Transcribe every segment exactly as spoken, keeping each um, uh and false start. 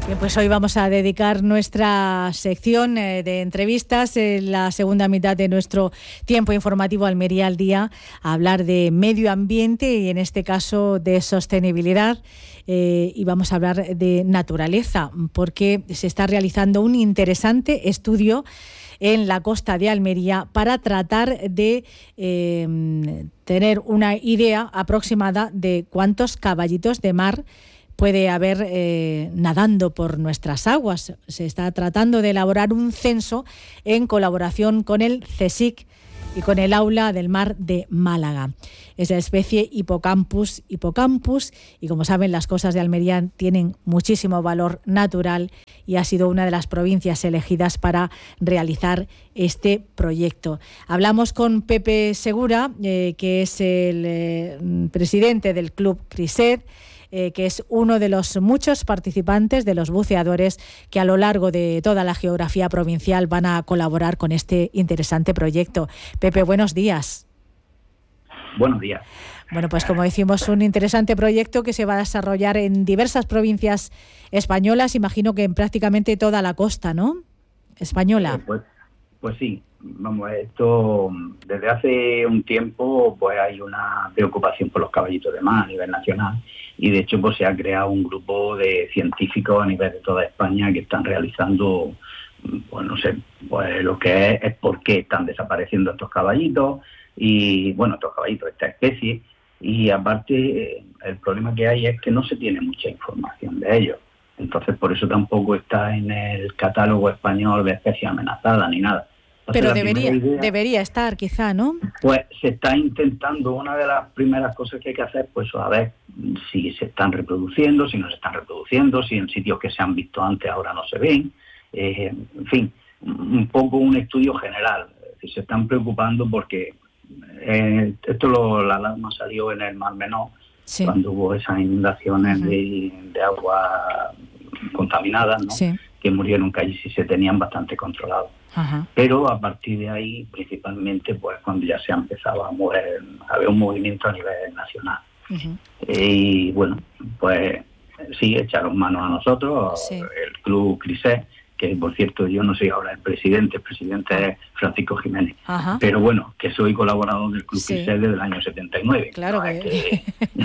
Bien, pues hoy vamos a dedicar nuestra sección eh, de entrevistas, en eh, la segunda mitad de nuestro tiempo informativo Almería al Día, a hablar de medio ambiente y en este caso de sostenibilidad. Eh, y vamos a hablar de naturaleza, porque se está realizando un interesante estudio en la costa de Almería para tratar de eh, tener una idea aproximada de cuántos caballitos de mar puede haber eh, nadando por nuestras aguas. Se está tratando de elaborar un censo en colaboración con el CSIC y con el Aula del Mar de Málaga. Es la especie Hippocampus hippocampus y, como saben, las costas de Almería tienen muchísimo valor natural y ha sido una de las provincias elegidas para realizar este proyecto. Hablamos con Pepe Segura, eh, que es el eh, presidente del Club CRISED, Eh, que es uno de los muchos participantes, de los buceadores que a lo largo de toda la geografía provincial van a colaborar con este interesante proyecto. Pepe, buenos días. Buenos días. Bueno, pues como decimos, un interesante proyecto que se va a desarrollar en diversas provincias españolas, imagino que en prácticamente toda la costa, ¿no? Española. Eh, pues, pues sí, vamos, esto desde hace un tiempo pues hay una preocupación por los caballitos de mar a nivel nacional. Y de hecho pues se ha creado un grupo de científicos a nivel de toda España que están realizando, pues no sé, pues lo que es, es por qué están desapareciendo estos caballitos y, bueno, estos caballitos, esta especie. Y aparte el problema que hay es que no se tiene mucha información de ellos. Entonces por eso tampoco está en el catálogo español de especies amenazadas ni nada. Entonces, pero debería idea, debería estar, quizá, ¿no? Pues se está intentando, una de las primeras cosas que hay que hacer, pues a ver si se están reproduciendo, si no se están reproduciendo, si en sitios que se han visto antes ahora no se ven. Eh, en fin, un poco un estudio general. Es decir, se están preocupando porque eh, esto lo, la alarma salió en el Mar Menor, sí, cuando hubo esas inundaciones uh-huh. de, de agua contaminada, ¿no? Sí. Que murieron, que allí sí se tenían bastante controlados. Ajá. Pero a partir de ahí, principalmente, pues cuando ya se ha empezado a mover, a haber un movimiento a nivel nacional. Uh-huh. Y bueno, pues sí, echaron mano a nosotros, sí, el Club CRISED, que por cierto yo no soy ahora el presidente, el presidente es Francisco Jiménez. Ajá. Pero bueno, que soy colaborador del Club sí. CRISED desde el año setenta y nueve. Claro, ¿no? que,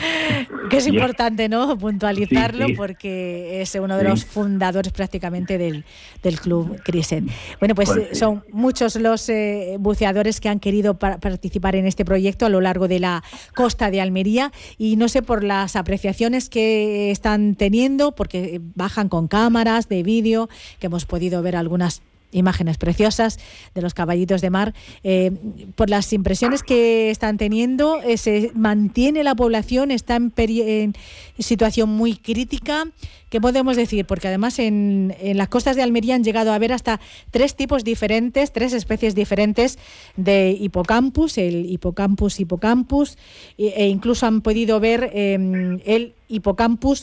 que es importante, ¿no?, puntualizarlo, sí, sí, porque es uno de sí. los fundadores prácticamente del, del Club CRISED. Bueno, pues, pues sí. son muchos los eh, buceadores que han querido pa- participar en este proyecto a lo largo de la costa de Almería, y no sé por las apreciaciones que están teniendo, porque bajan con cámaras de vídeo, que hemos podido ver algunas imágenes preciosas de los caballitos de mar. Eh, por las impresiones que están teniendo, eh, se mantiene la población, está en, peri- en situación muy crítica. ¿Qué podemos decir? Porque además en, en las costas de Almería han llegado a ver hasta tres tipos diferentes, tres especies diferentes de Hippocampus, el Hippocampus hippocampus, e, e incluso han podido ver eh, el Hippocampus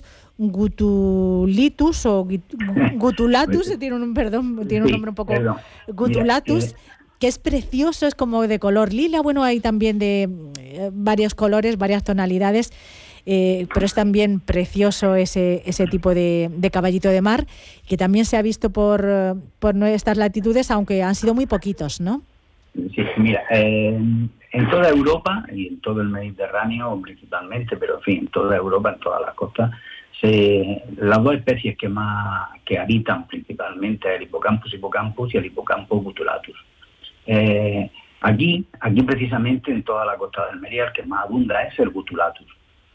gutulitus o gutulatus, tiene un perdón, tiene un nombre un poco perdón. gutulatus, Mira, que es precioso, es como de color lila. Bueno, hay también de eh, varios colores, varias tonalidades, eh, pero es también precioso ese ese tipo de, de caballito de mar, que también se ha visto por por estas latitudes, aunque han sido muy poquitos, ¿no? Sí, mira, eh, en toda Europa y en todo el Mediterráneo principalmente, pero en fin, en toda Europa, en todas las costas, Se, las dos especies que más que habitan principalmente el Hippocampus hippocampus y el Hippocampus gutulatus. Eh, aquí, aquí precisamente en toda la costa de Almería el que más abunda es el gutulatus.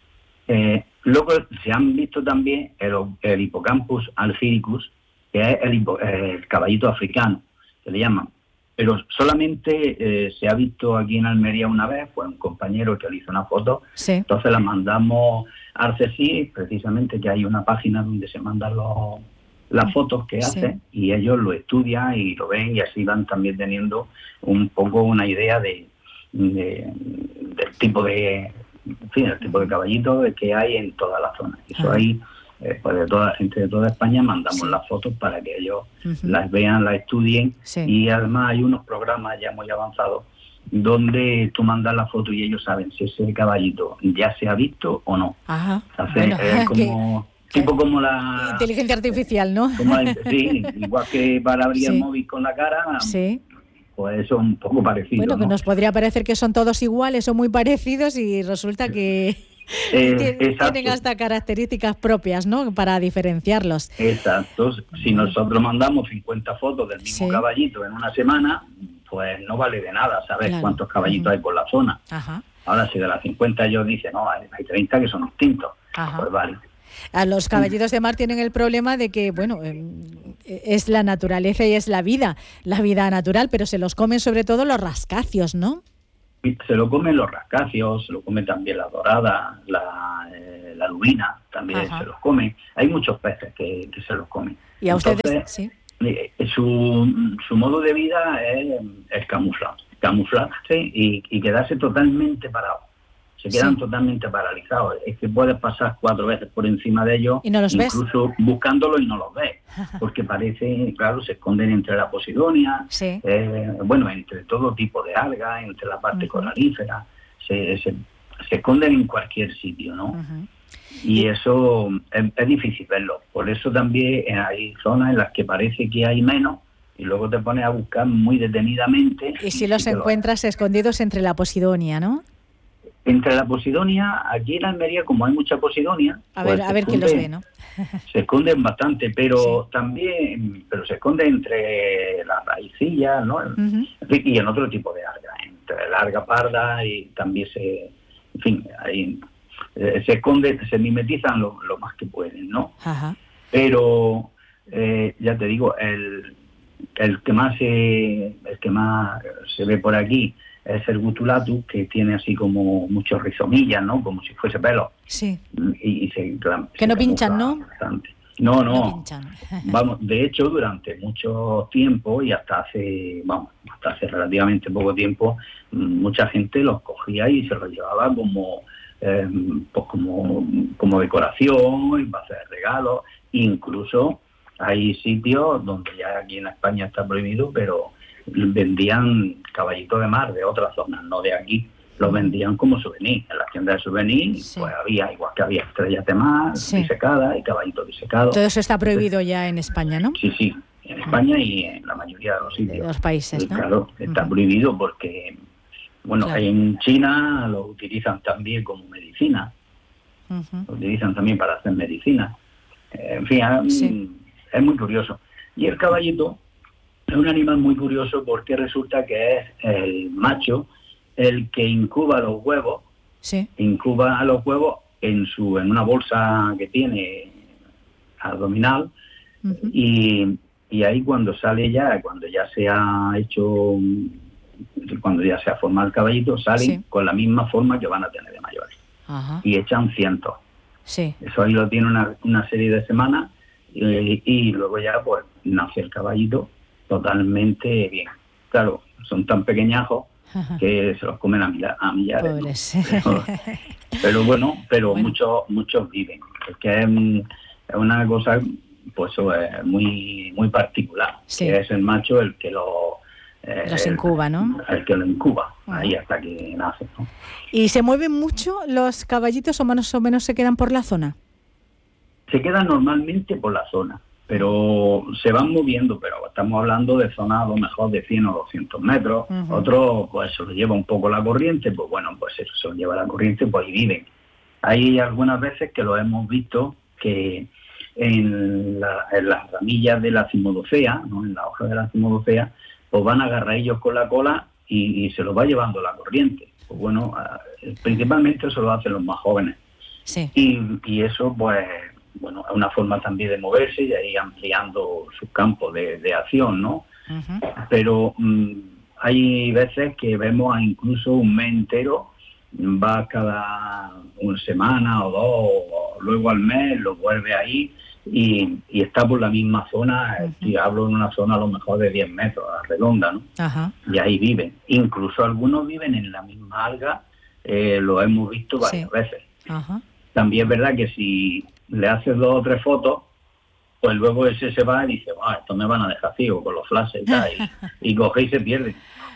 Eh, luego se han visto también el, el Hippocampus algiricus, que es el, el caballito africano, que le llaman. Pero solamente eh, se ha visto aquí en Almería una vez, fue un compañero que le hizo una foto, sí. Entonces la mandamos al CSIC, precisamente, que hay una página donde se mandan los, las fotos que sí. hace, y ellos lo estudian y lo ven, y así van también teniendo un poco una idea de, de del tipo de, en fin, el tipo de caballito que hay en toda la zona. Eso ah. hay Eh, pues de toda la gente de toda España mandamos sí. las fotos para que ellos uh-huh. las vean, las estudien, sí. y además hay unos programas ya muy avanzados donde tú mandas la foto y ellos saben si ese caballito ya se ha visto o no. Ajá. Entonces, bueno, es como... Tipo como la... Inteligencia artificial, ¿no? Como la, sí, igual que para abrir sí. el móvil con la cara, sí. pues eso es un poco parecido. Bueno, que ¿no? nos podría parecer que son todos iguales o muy parecidos y resulta que eh, tienen hasta características propias, ¿no? Para diferenciarlos. Exacto. Si nosotros mandamos cincuenta fotos del mismo sí. caballito en una semana, pues no vale de nada saber claro. cuántos caballitos uh-huh. hay por la zona. Ajá. Ahora, si de las cincuenta ellos dicen, no, hay treinta que son distintos, Ajá. pues vale. A los caballitos de mar tienen el problema de que, bueno, es la naturaleza y es la vida, la vida natural, pero se los comen sobre todo los rascacios, ¿no? Se lo comen los rascacios, se lo come también la dorada, la, eh, la lubina, también Ajá. se los comen. Hay muchos peces que, que se los comen. ¿Y a ustedes? Entonces, sí. eh, su, su modo de vida es, es camuflar, camuflarse y, y quedarse totalmente parado. Se quedan sí. totalmente paralizados. Es que puedes pasar cuatro veces por encima de ellos, ¿y no los incluso ves? buscándolos y no los ves, porque parece, claro, se esconden entre la posidonia, sí. eh, bueno, entre todo tipo de algas, entre la parte uh-huh. coralífera, se, se, se esconden en cualquier sitio, ¿no? Uh-huh. Y eso es, es difícil verlo. Por eso también hay zonas en las que parece que hay menos, y luego te pones a buscar muy detenidamente. Y si los encuentras lo... escondidos entre la posidonia, ¿no? Entre la posidonia, aquí en Almería, como hay mucha posidonia, a ver, pues a ver quién los ve, ¿no? Se esconden bastante, pero sí. también, pero se esconden entre las raicillas, ¿no? Uh-huh. Y en otro tipo de algas, entre la alga parda y también se, en fin, ahí, eh, se esconden, se mimetizan lo, lo más que pueden, ¿no? Ajá. Pero eh, ya te digo, el, el que más se, el que más se ve por aquí es el gutulatus, que tiene así como muchos rizomillas, ¿no? Como si fuese pelo. Sí. Y, y se, que se no pinchan, ¿no? Bastante. No, no. No pinchan. Vamos, de hecho, durante mucho tiempo y hasta hace, vamos, hasta hace relativamente poco tiempo, mucha gente los cogía y se los llevaba como, eh, pues como, como decoración y para hacer regalos. Incluso hay sitios donde ya aquí en España está prohibido, pero vendían caballitos de mar de otras zonas, no de aquí, los vendían como souvenir. En las tiendas de souvenir, sí. pues había, igual que había estrellas de mar, sí. disecadas y caballitos disecados. Todo eso está prohibido ya en España, ¿no? Sí, sí, en España y en la mayoría de los sitios. De los países, ¿no? Claro, está uh-huh. prohibido porque, bueno, claro. en China lo utilizan también como medicina, uh-huh. lo utilizan también para hacer medicina. En fin, sí. es muy curioso. Y el caballito es un animal muy curioso porque resulta que es el macho el que incuba los huevos, sí. incuba los huevos en su en una bolsa que tiene abdominal uh-huh. y, y ahí cuando sale ya, cuando ya se ha hecho, cuando ya se ha formado el caballito, salen sí. con la misma forma que van a tener de mayores. Uh-huh. Y echan cientos. Sí. Eso ahí lo tiene una, una serie de semanas y, y luego ya pues nace el caballito totalmente bien. Claro, son tan pequeñajos Ajá. que se los comen a, mila, a millares. Pobres. ¿no? Pero, pero bueno, pero bueno. muchos muchos viven. Porque es, es una cosa pues es muy muy particular. Sí. Que es el macho el que lo eh, los incuba, ¿no? El, el que lo incuba, Ajá. ahí hasta que nace, ¿no? ¿Y se mueven mucho los caballitos o más o menos se quedan por la zona? Se quedan normalmente por la zona, pero se van moviendo, pero estamos hablando de zonas a lo mejor de cien o doscientos metros, uh-huh. otros pues se lo lleva un poco la corriente, pues bueno, pues eso se lo lleva la corriente, pues ahí viven. Hay algunas veces que lo hemos visto que en, la, en las ramillas de la cimodocea, ¿no? En la hoja de la cimodocea, pues van a agarrar ellos con la cola y, y se los va llevando la corriente. Pues bueno, principalmente eso lo hacen los más jóvenes. Sí. Y, y eso pues... bueno, es una forma también de moverse y ahí ampliando su campo de, de acción, ¿no? Uh-huh. Pero mmm, hay veces que vemos a incluso un mes entero, va cada una semana o dos, o luego al mes lo vuelve ahí y, y está por la misma zona, uh-huh. y hablo en una zona a lo mejor de diez metros, redonda, ¿no? Uh-huh. Y ahí viven. Incluso algunos viven en la misma alga, eh, lo hemos visto varias sí. veces. Uh-huh. También es verdad que si le haces dos o tres fotos, pues luego ese se va y dice, ah, esto me van a dejar ciego con los flashes y tal, y, y coge y se pierde.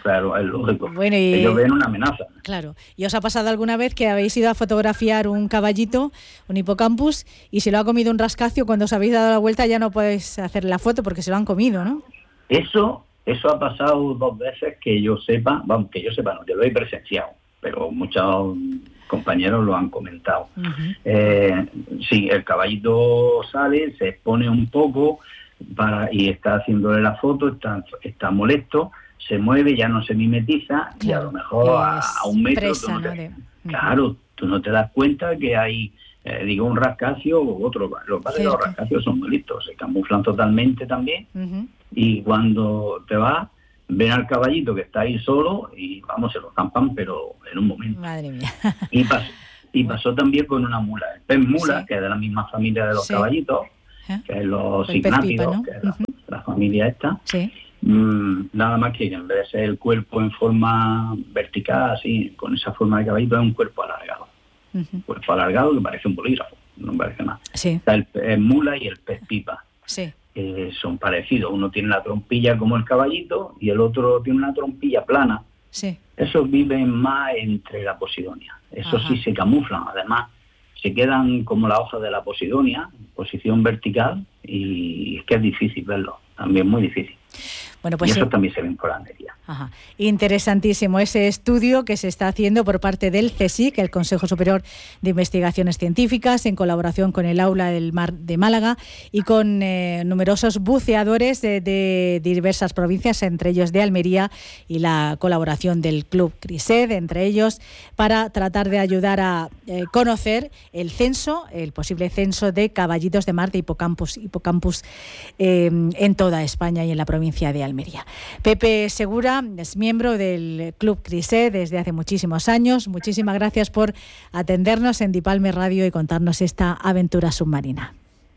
Claro, es lógico. Bueno, y, ellos ven una amenaza. Claro. ¿Y os ha pasado alguna vez que habéis ido a fotografiar un caballito, un hippocampus, y se lo ha comido un rascacio? Cuando os habéis dado la vuelta ya no podéis hacer la foto porque se lo han comido, ¿no? Eso eso ha pasado dos veces que yo sepa, vamos, que yo sepa, no, yo lo he presenciado, pero muchos compañeros lo han comentado. Uh-huh. Eh, sí, el caballito sale, se expone un poco para, y está haciéndole la foto, está, está molesto, se mueve, ya no se mimetiza, claro, y a lo mejor a, a un metro presa, tú no te, ¿no? de... claro, tú no te das cuenta que hay, eh, digo, un rascacio o otro. Los padres de los rascacios son muy listos, se camuflan totalmente también, uh-huh. y cuando te vas, ven al caballito que está ahí solo y vamos, se lo zampan, pero en un momento. Madre mía. Y pasó, y pasó también con una mula, el pez mula, sí. que es de la misma familia de los sí. caballitos, ¿eh? Que es los signátidos, ¿no? que es la, uh-huh. la familia esta. Sí. Mm, nada más que en vez de ser el cuerpo en forma vertical, así, con esa forma de caballito, es un cuerpo alargado. Uh-huh. Un cuerpo alargado que parece un bolígrafo, no parece más. Sí. Está el pez mula y el pez pipa. Sí. Eh, son parecidos. Uno tiene la trompilla como el caballito y el otro tiene una trompilla plana. Sí. Esos viven más entre la posidonia. Esos Ajá. sí se camuflan. Además, se quedan como la hoja de la posidonia, en posición vertical, y es que es difícil verlo. También muy difícil. Bueno, pues y eso sí. también se ve por Almería. Ajá. Interesantísimo ese estudio que se está haciendo por parte del CSIC, el Consejo Superior de Investigaciones Científicas, en colaboración con el Aula del Mar de Málaga y con eh, numerosos buceadores de, de diversas provincias, entre ellos de Almería, y la colaboración del Club CRISED, entre ellos, para tratar de ayudar a eh, conocer el censo, el posible censo de caballitos de mar, de hipocampus, hipocampus eh, en toda España y en la provincia de Almería. Pepe Segura es miembro del Club CRISED desde hace muchísimos años. Muchísimas gracias por atendernos en Dipalme Radio y contarnos esta aventura submarina.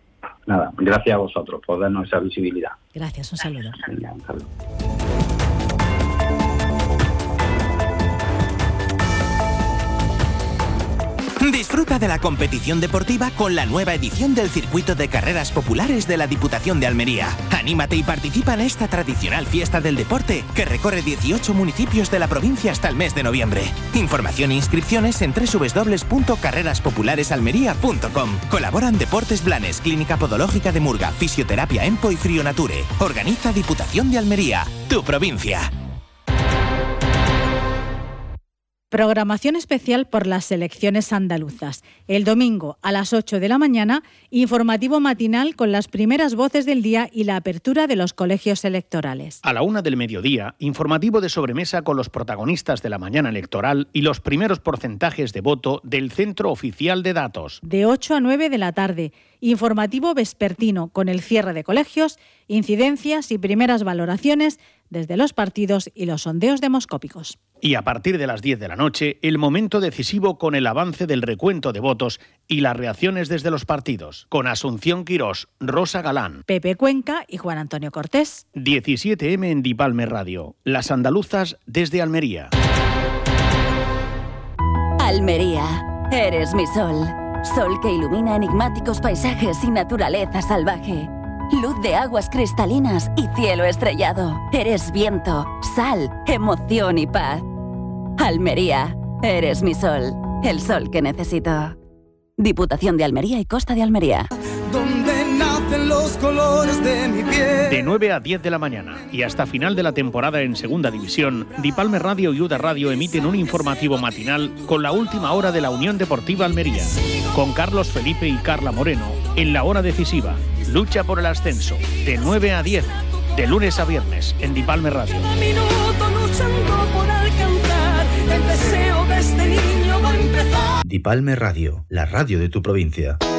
Nada, gracias a vosotros por darnos esa visibilidad. Gracias, un saludo. Un saludo. Disfruta de la competición deportiva con la nueva edición del Circuito de Carreras Populares de la Diputación de Almería. Anímate y participa en esta tradicional fiesta del deporte que recorre dieciocho municipios de la provincia hasta el mes de noviembre. Información e inscripciones en doble u doble u doble u punto carreras populares almería punto com. Colaboran Deportes Blanes, Clínica Podológica de Murga, Fisioterapia Empo y Frionature. Organiza Diputación de Almería, tu provincia. Programación especial por las elecciones andaluzas. El domingo a las ocho de la mañana, informativo matinal con las primeras voces del día y la apertura de los colegios electorales. A la una del mediodía, informativo de sobremesa con los protagonistas de la mañana electoral y los primeros porcentajes de voto del Centro Oficial de Datos. De ocho a nueve de la tarde, informativo vespertino con el cierre de colegios, incidencias y primeras valoraciones desde los partidos y los sondeos demoscópicos. Y a partir de las diez de la noche, el momento decisivo con el avance del recuento de votos y las reacciones desde los partidos, con Asunción Quirós, Rosa Galán, Pepe Cuenca y Juan Antonio Cortés. diecisiete eme en Dipalme Radio, las andaluzas desde Almería. Almería, eres mi sol, sol que ilumina enigmáticos paisajes y naturaleza salvaje. Luz de aguas cristalinas y cielo estrellado. Eres viento, sal, emoción y paz. Almería, eres mi sol, el sol que necesito. Diputación de Almería y Costa de Almería. Donde nacen los colores de mi piel. De nueve a diez de la mañana y hasta final de la temporada en Segunda División, Dipalme Radio y Uda Radio emiten un informativo matinal con la última hora de la Unión Deportiva Almería, con Carlos Felipe y Carla Moreno en la hora decisiva. Lucha por el ascenso, de nueve a diez, de lunes a viernes, en Dipalme Radio. Cada minuto luchando por alcanzar el deseo de este niño va a empezar. Dipalme Radio, la radio de tu provincia.